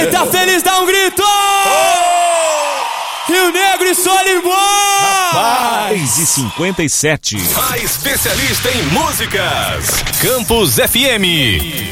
Quem tá feliz dá um grito! Rio Negro e Solimões! 10h57. A especialista em músicas, Campus FM.